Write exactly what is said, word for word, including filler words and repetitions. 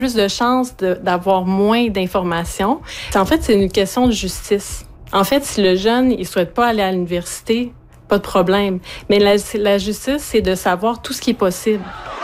plus de chances de, d'avoir moins d'informations. En fait, c'est une question de justice. En fait, si le jeune, il souhaite pas aller à l'université, pas de problème. Mais la, la justice, c'est de savoir tout ce qui est possible.